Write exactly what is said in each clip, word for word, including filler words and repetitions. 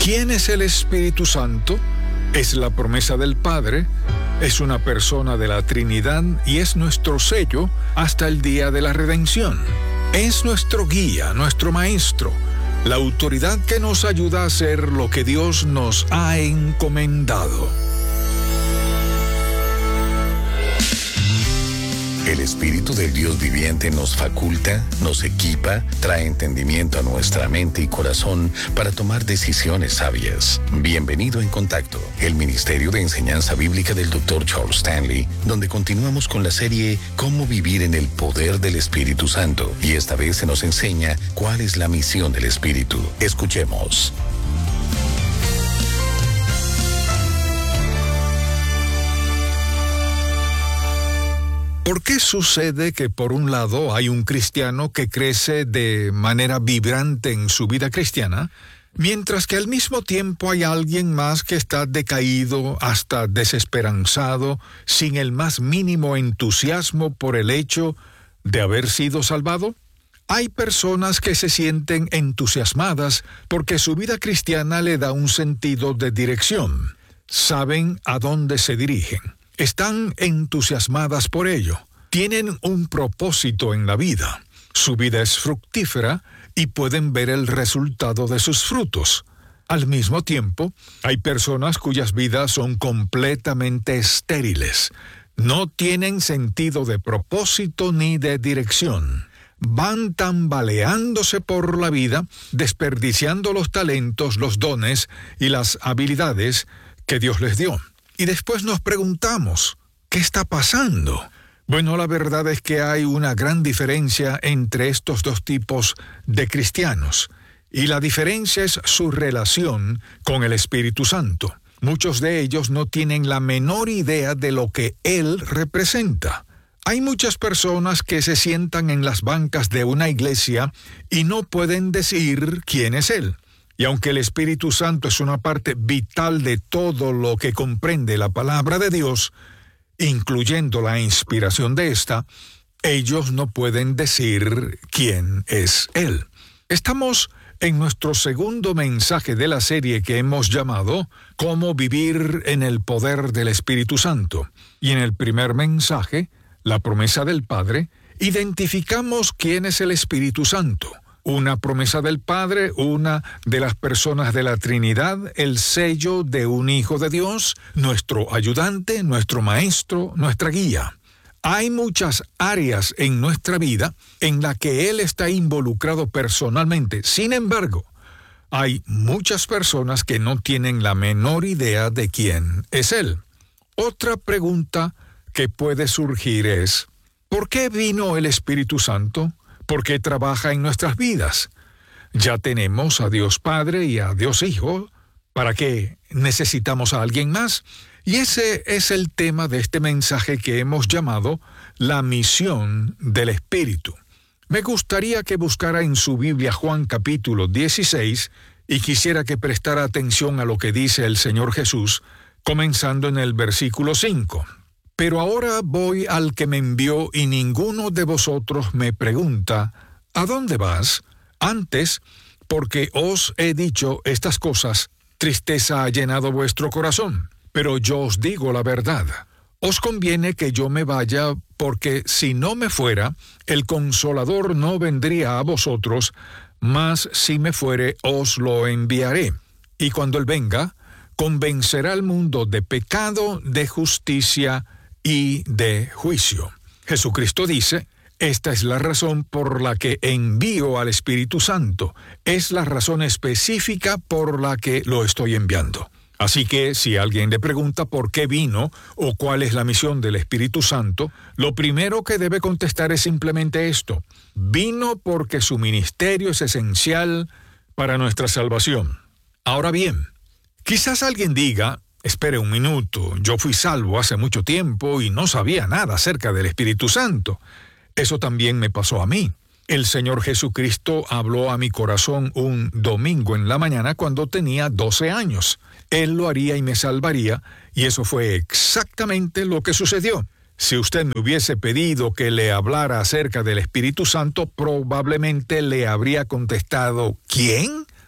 ¿Quién es el Espíritu Santo? Es la promesa del Padre, es una persona de la Trinidad y es nuestro sello hasta el día de la redención. Es nuestro guía, nuestro maestro, la autoridad que nos ayuda a hacer lo que Dios nos ha encomendado. El Espíritu del Dios viviente nos faculta, nos equipa, trae entendimiento a nuestra mente y corazón para tomar decisiones sabias. Bienvenido en Contacto, el Ministerio de Enseñanza Bíblica del doctor Charles Stanley, donde continuamos con la serie Cómo vivir en el poder del Espíritu Santo. Y esta vez se nos enseña cuál es la misión del Espíritu. Escuchemos. ¿Por qué sucede que por un lado hay un cristiano que crece de manera vibrante en su vida cristiana, mientras que al mismo tiempo hay alguien más que está decaído hasta desesperanzado, sin el más mínimo entusiasmo por el hecho de haber sido salvado? Hay personas que se sienten entusiasmadas porque su vida cristiana le da un sentido de dirección. Saben a dónde se dirigen. Están entusiasmadas por ello. Tienen un propósito en la vida. Su vida es fructífera y pueden ver el resultado de sus frutos. Al mismo tiempo, hay personas cuyas vidas son completamente estériles. No tienen sentido de propósito ni de dirección. Van tambaleándose por la vida, desperdiciando los talentos, los dones y las habilidades que Dios les dio. Y después nos preguntamos, ¿qué está pasando? Bueno, la verdad es que hay una gran diferencia entre estos dos tipos de cristianos, y la diferencia es su relación con el Espíritu Santo. Muchos de ellos no tienen la menor idea de lo que Él representa. Hay muchas personas que se sientan en las bancas de una iglesia y no pueden decir quién es Él. Y aunque el Espíritu Santo es una parte vital de todo lo que comprende la palabra de Dios, incluyendo la inspiración de esta, ellos no pueden decir quién es Él. Estamos en nuestro segundo mensaje de la serie que hemos llamado Cómo vivir en el poder del Espíritu Santo. Y en el primer mensaje, la promesa del Padre, identificamos quién es el Espíritu Santo. Una promesa del Padre, una de las personas de la Trinidad, el sello de un Hijo de Dios, nuestro ayudante, nuestro maestro, nuestra guía. Hay muchas áreas en nuestra vida en las que Él está involucrado personalmente. Sin embargo, hay muchas personas que no tienen la menor idea de quién es Él. Otra pregunta que puede surgir es, ¿por qué vino el Espíritu Santo? ¿Por qué trabaja en nuestras vidas? Ya tenemos a Dios Padre y a Dios Hijo. ¿Para qué necesitamos a alguien más? Y ese es el tema de este mensaje que hemos llamado La misión del Espíritu. Me gustaría que buscara en su Biblia Juan capítulo dieciséis y quisiera que prestara atención a lo que dice el Señor Jesús, comenzando en el versículo cinco. Pero ahora voy al que me envió y ninguno de vosotros me pregunta, ¿a dónde vas? Antes, porque os he dicho estas cosas, tristeza ha llenado vuestro corazón. Pero yo os digo la verdad. Os conviene que yo me vaya, porque si no me fuera, el Consolador no vendría a vosotros, mas si me fuere, os lo enviaré. Y cuando Él venga, convencerá al mundo de pecado, de justicia y de juicio. Jesucristo dice, esta es la razón por la que envío al Espíritu Santo. Es la razón específica por la que lo estoy enviando. Así que si alguien le pregunta por qué vino o cuál es la misión del Espíritu Santo, lo primero que debe contestar es simplemente esto. Vino porque su ministerio es esencial para nuestra salvación. Ahora bien, quizás alguien diga, espere un minuto, yo fui salvo hace mucho tiempo y no sabía nada acerca del Espíritu Santo. Eso también me pasó a mí. El Señor Jesucristo habló a mi corazón un domingo en la mañana cuando tenía doce años. Él lo haría y me salvaría, y eso fue exactamente lo que sucedió. Si usted me hubiese pedido que le hablara acerca del Espíritu Santo, probablemente le habría contestado, ¿quién?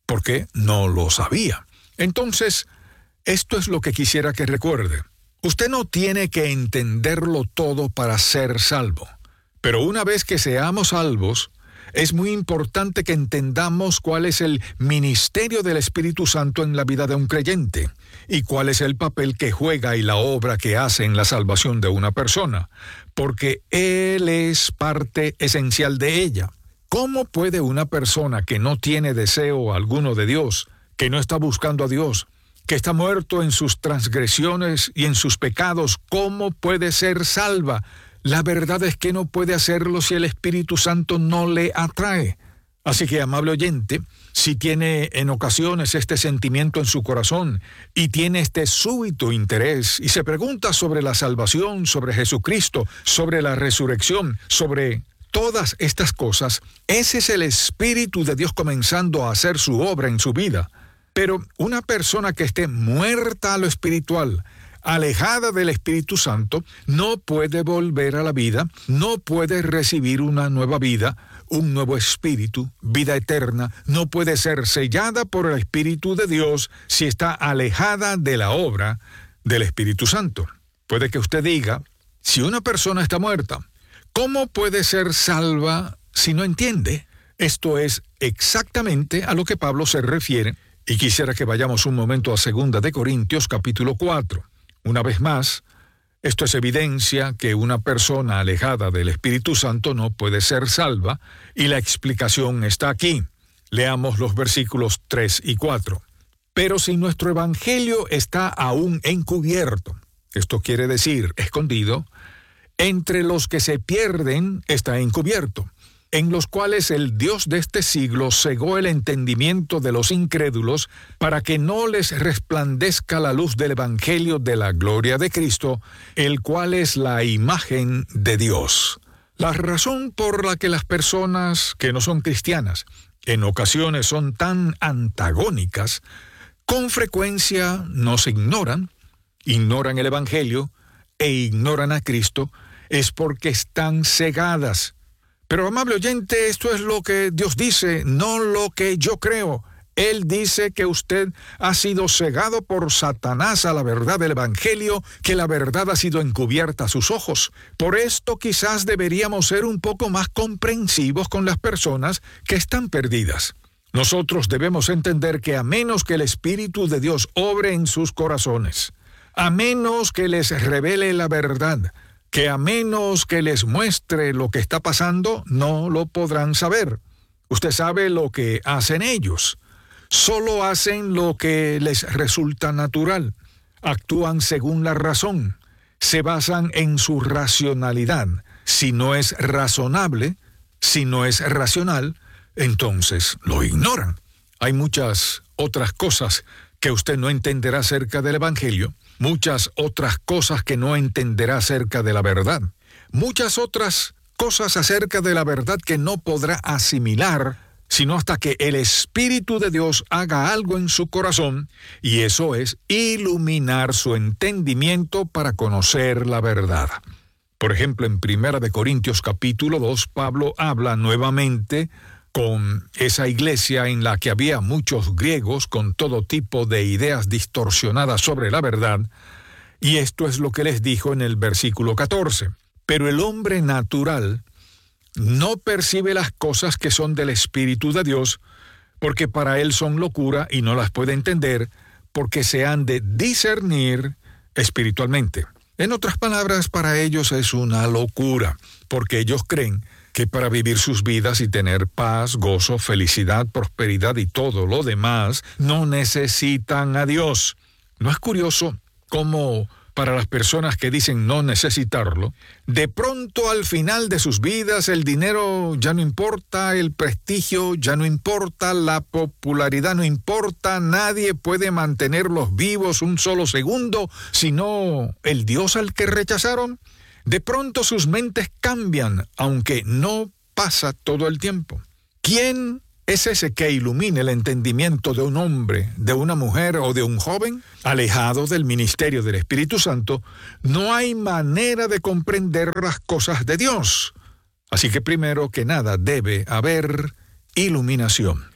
porque no lo sabía. Entonces, esto es lo que quisiera que recuerde. Usted no tiene que entenderlo todo para ser salvo, pero una vez que seamos salvos, es muy importante que entendamos cuál es el ministerio del Espíritu Santo en la vida de un creyente y cuál es el papel que juega y la obra que hace en la salvación de una persona, porque Él es parte esencial de ella. ¿Cómo puede una persona que no tiene deseo alguno de Dios, que no está buscando a Dios, que está muerto en sus transgresiones y en sus pecados, cómo puede ser salva? La verdad es que no puede hacerlo si el Espíritu Santo no le atrae. Así que, amable oyente, si tiene en ocasiones este sentimiento en su corazón y tiene este súbito interés y se pregunta sobre la salvación, sobre Jesucristo, sobre la resurrección, sobre todas estas cosas, ese es el Espíritu de Dios comenzando a hacer su obra en su vida. Pero una persona que esté muerta a lo espiritual, alejada del Espíritu Santo, no puede volver a la vida, no puede recibir una nueva vida, un nuevo espíritu, vida eterna, no puede ser sellada por el Espíritu de Dios si está alejada de la obra del Espíritu Santo. Puede que usted diga, si una persona está muerta, ¿cómo puede ser salva si no entiende? Esto es exactamente a lo que Pablo se refiere, y quisiera que vayamos un momento a segunda de Corintios capítulo cuatro. Una vez más, esto es evidencia que una persona alejada del Espíritu Santo no puede ser salva, y la explicación está aquí. Leamos los versículos tres y cuatro. Pero si nuestro evangelio está aún encubierto, esto quiere decir escondido, entre los que se pierden está encubierto, en los cuales el Dios de este siglo cegó el entendimiento de los incrédulos para que no les resplandezca la luz del Evangelio de la gloria de Cristo, el cual es la imagen de Dios. La razón por la que las personas que no son cristianas en ocasiones son tan antagónicas, con frecuencia nos ignoran, ignoran el Evangelio e ignoran a Cristo, es porque están cegadas. Pero, amable oyente, esto es lo que Dios dice, no lo que yo creo. Él dice que usted ha sido cegado por Satanás a la verdad del Evangelio, que la verdad ha sido encubierta a sus ojos. Por esto quizás deberíamos ser un poco más comprensivos con las personas que están perdidas. Nosotros debemos entender que a menos que el Espíritu de Dios obre en sus corazones, a menos que les revele la verdad, que a menos que les muestre lo que está pasando, no lo podrán saber. Usted sabe lo que hacen ellos. Solo hacen lo que les resulta natural. Actúan según la razón. Se basan en su racionalidad. Si no es razonable, si no es racional, entonces lo ignoran. Hay muchas otras cosas que usted no entenderá acerca del Evangelio, muchas otras cosas que no entenderá acerca de la verdad, muchas otras cosas acerca de la verdad que no podrá asimilar, sino hasta que el Espíritu de Dios haga algo en su corazón, y eso es iluminar su entendimiento para conocer la verdad. Por ejemplo, en Primera de Corintios capítulo dos, Pablo habla nuevamente con esa iglesia en la que había muchos griegos con todo tipo de ideas distorsionadas sobre la verdad, y esto es lo que les dijo en el versículo catorce. Pero el hombre natural no percibe las cosas que son del Espíritu de Dios, porque para él son locura y no las puede entender, porque se han de discernir espiritualmente. En otras palabras, para ellos es una locura, porque ellos creen que para vivir sus vidas y tener paz, gozo, felicidad, prosperidad y todo lo demás, no necesitan a Dios. ¿No es curioso cómo para las personas que dicen no necesitarlo, de pronto al final de sus vidas el dinero ya no importa, el prestigio ya no importa, la popularidad no importa, nadie puede mantenerlos vivos un solo segundo, sino el Dios al que rechazaron? De pronto sus mentes cambian, aunque no pasa todo el tiempo. ¿Quién es ese que ilumina el entendimiento de un hombre, de una mujer o de un joven? Alejado del ministerio del Espíritu Santo, no hay manera de comprender las cosas de Dios. Así que primero que nada debe haber iluminación.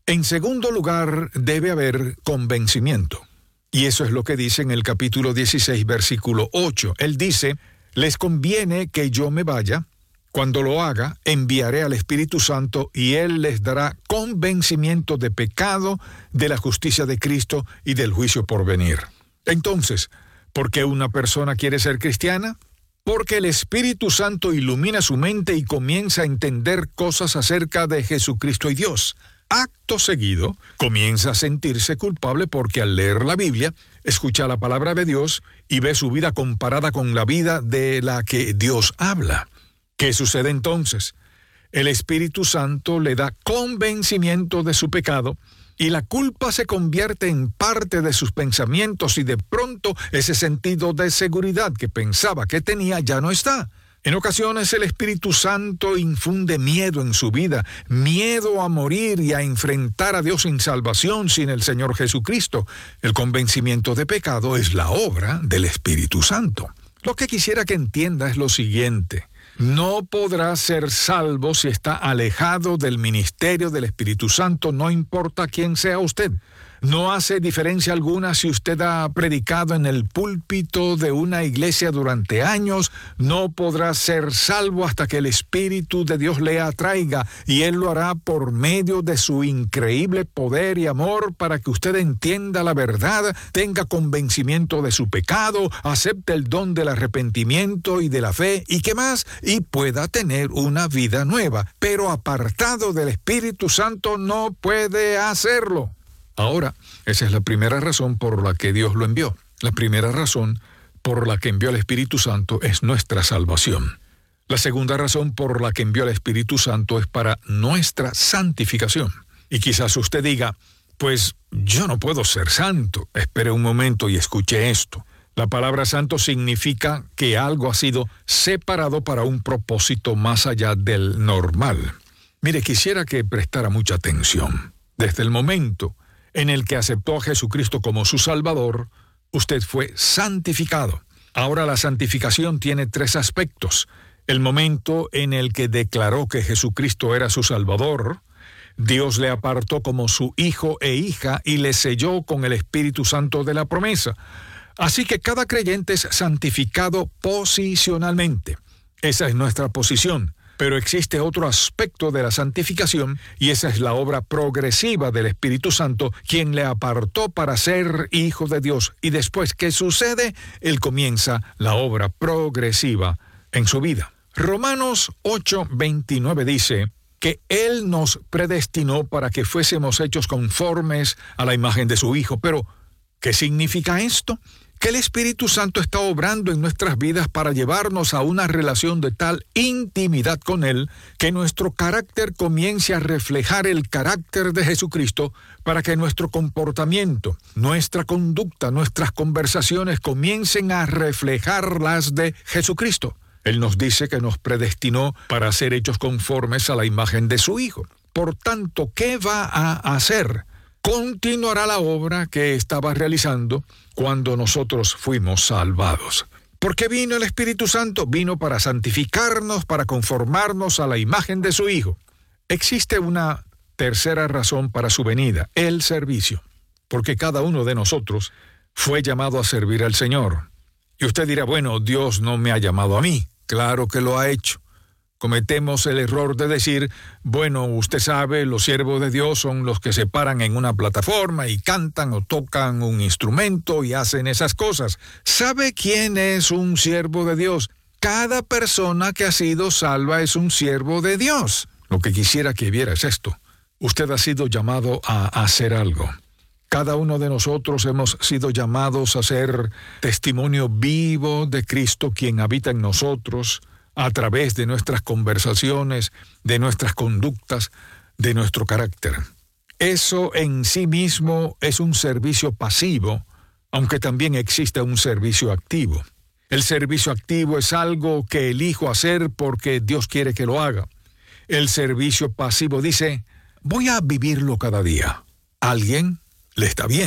En segundo lugar, debe haber convencimiento. Y eso es lo que dice en el capítulo dieciséis, versículo ocho. Él dice, les conviene que yo me vaya. Cuando lo haga, enviaré al Espíritu Santo y Él les dará convencimiento de pecado, de la justicia de Cristo y del juicio por venir. Entonces, ¿por qué una persona quiere ser cristiana? Porque el Espíritu Santo ilumina su mente y comienza a entender cosas acerca de Jesucristo y Dios. Acto seguido, comienza a sentirse culpable porque al leer la Biblia, escucha la palabra de Dios y ve su vida comparada con la vida de la que Dios habla. ¿Qué sucede entonces? El Espíritu Santo le da convencimiento de su pecado y la culpa se convierte en parte de sus pensamientos y de pronto ese sentido de seguridad que pensaba que tenía ya no está. En ocasiones el Espíritu Santo infunde miedo en su vida, miedo a morir y a enfrentar a Dios sin salvación sin el Señor Jesucristo. El convencimiento de pecado es la obra del Espíritu Santo. Lo que quisiera que entienda es lo siguiente. No podrá ser salvo si está alejado del ministerio del Espíritu Santo, no importa quién sea usted. No hace diferencia alguna si usted ha predicado en el púlpito de una iglesia durante años, no podrá ser salvo hasta que el Espíritu de Dios le atraiga, y Él lo hará por medio de su increíble poder y amor para que usted entienda la verdad, tenga convencimiento de su pecado, acepte el don del arrepentimiento y de la fe, y qué más, y pueda tener una vida nueva. Pero apartado del Espíritu Santo no puede hacerlo. Ahora, esa es la primera razón por la que Dios lo envió. La primera razón por la que envió al Espíritu Santo es nuestra salvación. La segunda razón por la que envió al Espíritu Santo es para nuestra santificación. Y quizás usted diga, pues yo no puedo ser santo. Espere un momento y escuche esto. La palabra santo significa que algo ha sido separado para un propósito más allá del normal. Mire, quisiera que prestara mucha atención. Desde el momento en el que aceptó a Jesucristo como su Salvador, usted fue santificado. Ahora la santificación tiene tres aspectos. El momento en el que declaró que Jesucristo era su Salvador, Dios le apartó como su hijo e hija y le selló con el Espíritu Santo de la promesa. Así que cada creyente es santificado posicionalmente. Esa es nuestra posición. Pero existe otro aspecto de la santificación, y esa es la obra progresiva del Espíritu Santo, quien le apartó para ser hijo de Dios. Y después, ¿qué sucede? Él comienza la obra progresiva en su vida. Romanos ocho veintinueve dice que Él nos predestinó para que fuésemos hechos conformes a la imagen de su Hijo. Pero, ¿qué significa esto? Que el Espíritu Santo está obrando en nuestras vidas para llevarnos a una relación de tal intimidad con Él que nuestro carácter comience a reflejar el carácter de Jesucristo, para que nuestro comportamiento, nuestra conducta, nuestras conversaciones comiencen a reflejar las de Jesucristo. Él nos dice que nos predestinó para ser hechos conformes a la imagen de su Hijo. Por tanto, ¿qué va a hacer? Continuará la obra que estaba realizando cuando nosotros fuimos salvados. ¿Por qué vino el Espíritu Santo? Vino para santificarnos, para conformarnos a la imagen de su Hijo. Existe una tercera razón para su venida, el servicio. Porque cada uno de nosotros fue llamado a servir al Señor. Y usted dirá, bueno, Dios no me ha llamado a mí. Claro que lo ha hecho. Cometemos el error de decir, bueno, usted sabe, los siervos de Dios son los que se paran en una plataforma y cantan o tocan un instrumento y hacen esas cosas. ¿Sabe quién es un siervo de Dios? Cada persona que ha sido salva es un siervo de Dios. Lo que quisiera que viera es esto. Usted ha sido llamado a hacer algo. Cada uno de nosotros hemos sido llamados a ser testimonio vivo de Cristo, quien habita en nosotros, a través de nuestras conversaciones, de nuestras conductas, de nuestro carácter. Eso en sí mismo es un servicio pasivo, aunque también existe un servicio activo. El servicio activo es algo que elijo hacer porque Dios quiere que lo haga. El servicio pasivo dice, voy a vivirlo cada día. Alguien le está viendo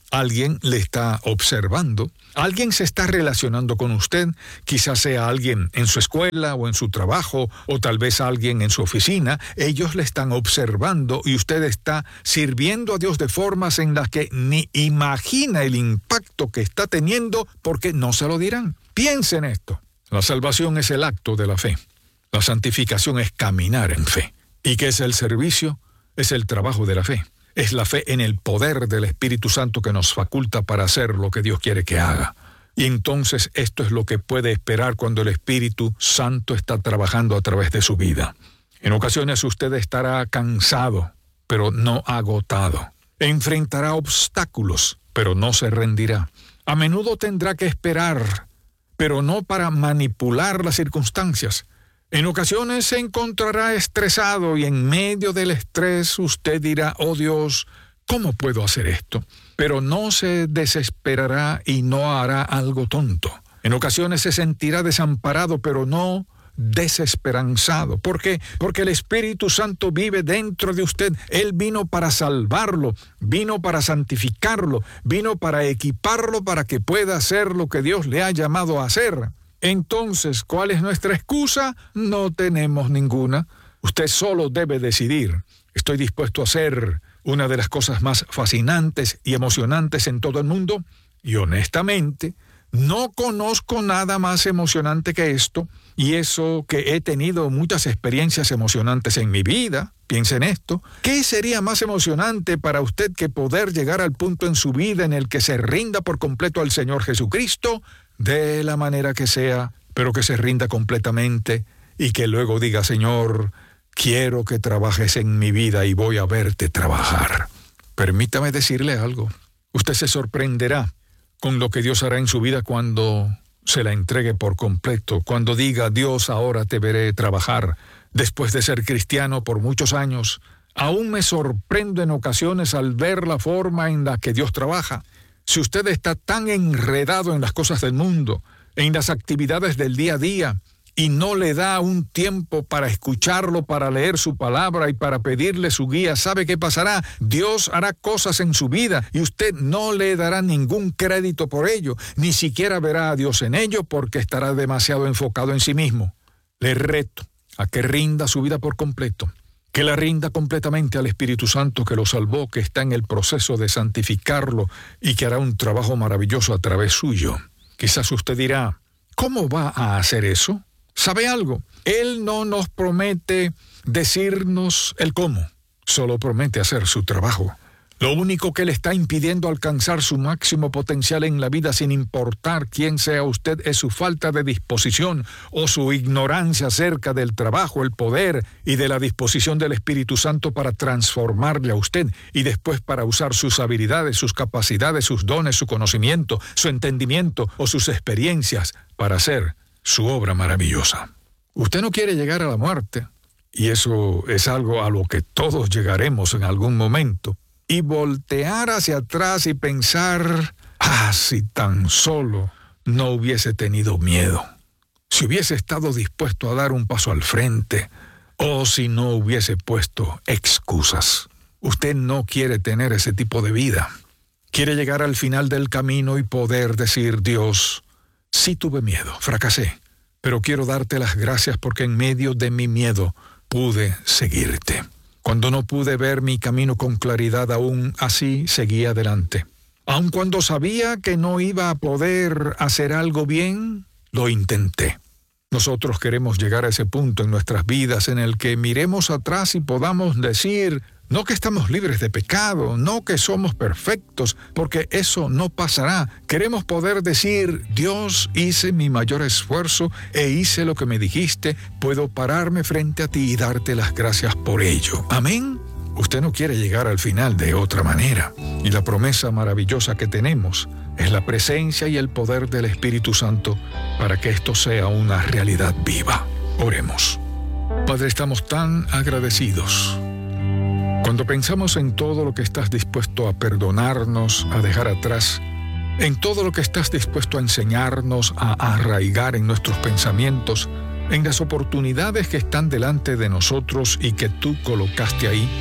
Alguien le está observando, alguien se está relacionando con usted, quizás sea alguien en su escuela o en su trabajo, o tal vez alguien en su oficina. Ellos le están observando y usted está sirviendo a Dios de formas en las que ni imagina el impacto que está teniendo, porque no se lo dirán. Piense en esto. La salvación es el acto de la fe. La santificación es caminar en fe. ¿Y qué es el servicio? Es el trabajo de la fe. Es la fe en el poder del Espíritu Santo que nos faculta para hacer lo que Dios quiere que haga. Y entonces esto es lo que puede esperar cuando el Espíritu Santo está trabajando a través de su vida. En ocasiones usted estará cansado, pero no agotado. Enfrentará obstáculos, pero no se rendirá. A menudo tendrá que esperar, pero no para manipular las circunstancias. En ocasiones se encontrará estresado y en medio del estrés usted dirá, oh Dios, ¿cómo puedo hacer esto? Pero no se desesperará y no hará algo tonto. En ocasiones se sentirá desamparado, pero no desesperanzado. ¿Por qué? Porque el Espíritu Santo vive dentro de usted. Él vino para salvarlo, vino para santificarlo, vino para equiparlo para que pueda hacer lo que Dios le ha llamado a hacer. Entonces, ¿cuál es nuestra excusa? No tenemos ninguna. Usted solo debe decidir. ¿Estoy dispuesto a hacer una de las cosas más fascinantes y emocionantes en todo el mundo? Y honestamente, no conozco nada más emocionante que esto, y eso que he tenido muchas experiencias emocionantes en mi vida. Piense en esto. ¿Qué sería más emocionante para usted que poder llegar al punto en su vida en el que se rinda por completo al Señor Jesucristo, de la manera que sea, pero que se rinda completamente y que luego diga, Señor, quiero que trabajes en mi vida y voy a verte trabajar? Permítame decirle algo. Usted se sorprenderá con lo que Dios hará en su vida cuando se la entregue por completo, cuando diga, Dios, ahora te veré trabajar. Después de ser cristiano por muchos años, aún me sorprendo en ocasiones al ver la forma en la que Dios trabaja. Si usted está tan enredado en las cosas del mundo, en las actividades del día a día, y no le da un tiempo para escucharlo, para leer su palabra y para pedirle su guía, ¿sabe qué pasará? Dios hará cosas en su vida y usted no le dará ningún crédito por ello, ni siquiera verá a Dios en ello porque estará demasiado enfocado en sí mismo. Le reto a que rinda su vida por completo, que la rinda completamente al Espíritu Santo que lo salvó, que está en el proceso de santificarlo y que hará un trabajo maravilloso a través suyo. Quizás usted dirá, ¿cómo va a hacer eso? ¿Sabe algo? Él no nos promete decirnos el cómo, solo promete hacer su trabajo. Lo único que le está impidiendo alcanzar su máximo potencial en la vida, sin importar quién sea usted, es su falta de disposición o su ignorancia acerca del trabajo, el poder y de la disposición del Espíritu Santo para transformarle a usted y después para usar sus habilidades, sus capacidades, sus dones, su conocimiento, su entendimiento o sus experiencias para hacer su obra maravillosa. Usted no quiere llegar a la muerte, y eso es algo a lo que todos llegaremos en algún momento, y voltear hacia atrás y pensar, ah, si tan solo no hubiese tenido miedo, si hubiese estado dispuesto a dar un paso al frente, o si no hubiese puesto excusas. Usted no quiere tener ese tipo de vida. Quiere llegar al final del camino y poder decir, Dios, sí tuve miedo, fracasé, pero quiero darte las gracias porque en medio de mi miedo pude seguirte. Cuando no pude ver mi camino con claridad, aún así seguí adelante. Aun cuando sabía que no iba a poder hacer algo bien, lo intenté. Nosotros queremos llegar a ese punto en nuestras vidas en el que miremos atrás y podamos decir, no que estamos libres de pecado, no que somos perfectos, porque eso no pasará. Queremos poder decir, Dios, hice mi mayor esfuerzo e hice lo que me dijiste, puedo pararme frente a ti y darte las gracias por ello. Amén. Usted no quiere llegar al final de otra manera. Y la promesa maravillosa que tenemos es la presencia y el poder del Espíritu Santo para que esto sea una realidad viva. Oremos. Padre, estamos tan agradecidos. Cuando pensamos en todo lo que estás dispuesto a perdonarnos, a dejar atrás, en todo lo que estás dispuesto a enseñarnos, a arraigar en nuestros pensamientos, en las oportunidades que están delante de nosotros y que tú colocaste ahí,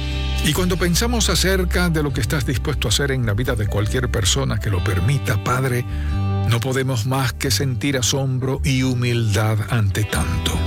Y cuando pensamos acerca de lo que estás dispuesto a hacer en la vida de cualquier persona que lo permita, Padre, no podemos más que sentir asombro y humildad ante tanto.